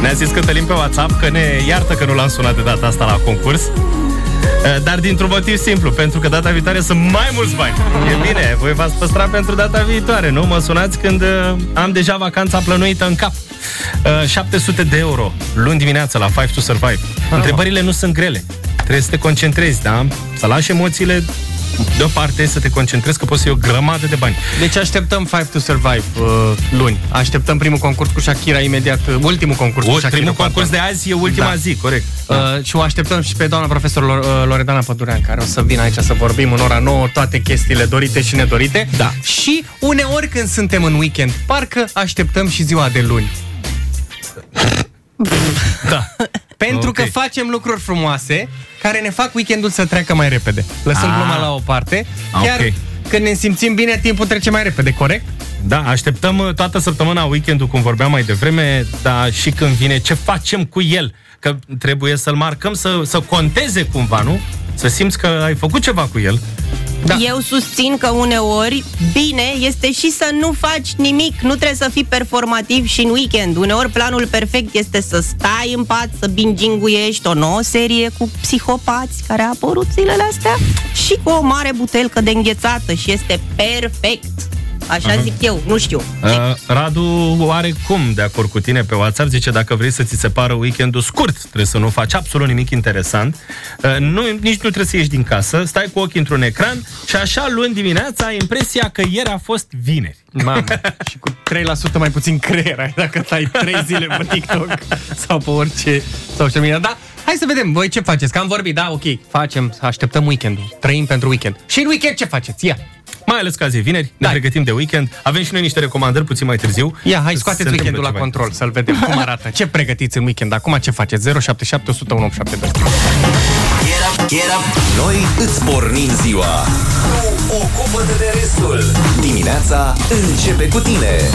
Ne-a zis Cătălin pe WhatsApp că ne iartă că nu l-am sunat de data asta la concurs, dar dintr-un motiv simplu, pentru că data viitoare sunt mai mulți bani. E bine, voi v-ați păstrat pentru data viitoare, nu? Mă sunați când am deja vacanța plănuită în cap. 700 de euro luni dimineața la Five to Survive. Întrebările nu sunt grele, trebuie să te concentrezi, da? Să lași emoțiile deoparte, să te concentrezi, că poți să iei o grămadă de bani. Deci așteptăm Five to Survive luni. Așteptăm primul concurs cu Shakira imediat, ultimul concurs cu Shakira. Primul concurs de azi e ultima zi, corect. Și o așteptăm și pe doamna profesor Loredana Pădurean, care o să vină aici să vorbim în ora 9 toate chestiile dorite și nedorite. Da. Și uneori când suntem în weekend, parcă așteptăm și ziua de luni. Da. Pentru că facem lucruri frumoase care ne fac weekendul să treacă mai repede. Lăsăm gluma la o parte. Chiar când ne simțim bine, timpul trece mai repede, corect? Da, așteptăm toată săptămâna weekendul, cum vorbeam mai devreme, dar și când vine, ce facem cu el? Că trebuie să-l marcăm, să conteze cumva, nu? Să simți că ai făcut ceva cu el. Da. Eu susțin că uneori bine este și să nu faci nimic. Nu trebuie să fii performativ și în weekend. Uneori planul perfect este să stai în pat, să binginguiești o nouă serie cu psihopați care a apărut zilele astea și cu o mare butelcă de înghețată și este perfect. Așa zic eu, nu știu. Radu are cum de acord cu tine pe WhatsApp, zice dacă vrei să ți se pară weekendul scurt, trebuie să nu faci absolut nimic interesant, nici nu trebuie să ieși din casă, stai cu ochii într-un ecran și așa luni dimineața ai impresia că ieri a fost vineri. Mamă, și cu 3% mai puțin creier ai dacă stai 3 zile pe TikTok sau pe orice social media. Da, hai să vedem, voi ce faceți? Că am vorbit, da, ok, facem, așteptăm weekendul, trăim pentru weekend. Și în weekend ce faceți? Ia! Mai ales că azi e vineri, ne pregătim de weekend. Avem și noi niște recomandări puțin mai târziu. Ia, hai, scoateți weekendul la control, să-l vedem cum arată. Ce pregătiți în weekend? Acum ce faceți? 077 101 872. Noi îți pornim ziua. Nu ocupă-te de restul. Dimineața începe cu tine.